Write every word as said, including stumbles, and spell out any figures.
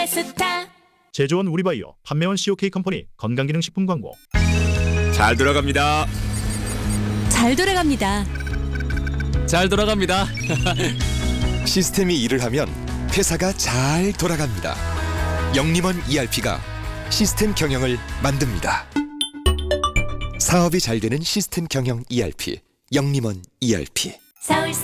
헬스타. 제조원 우리바이오, 판매원 씨오케이 컴퍼니 건강기능식품 광고. 잘 돌아갑니다. 잘 돌아갑니다. 잘 돌아갑니다. 시스템이 일을 하면 회사가 잘 돌아갑니다. 영림원 이알피가 시스템 경영을 만듭니다. 사업이 잘 되는 시스템 경영 이알피, 영림원 이알피. 서울